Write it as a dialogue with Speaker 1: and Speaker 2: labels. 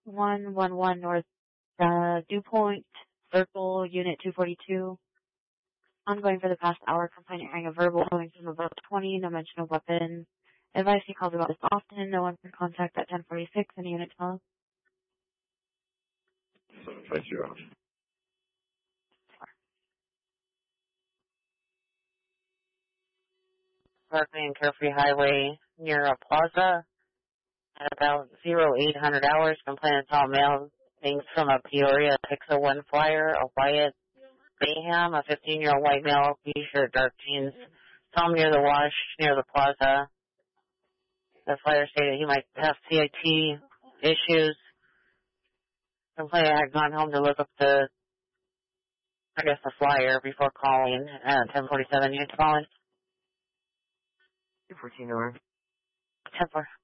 Speaker 1: 111 North DuPont Circle, Unit 242. Ongoing for the past hour, complainant hearing a verbal coming from above 20, no mention of weapon. Advice he calls about this often, no one can contact at 1046 in Unit 12.
Speaker 2: 750.
Speaker 3: Berkeley and Carefree Highway near a plaza at about 0800 hours. Complainant saw mail things from a Peoria Pixel 1 flyer, a Wyatt Bayham, a 15-year-old white male, t-shirt, dark jeans. Saw him near the wash, near the plaza. The flyer stated he might have CIT issues. Complainant had gone home to look up the flyer before calling at 1047. Unit calling.
Speaker 4: 214 North.
Speaker 3: 10-4.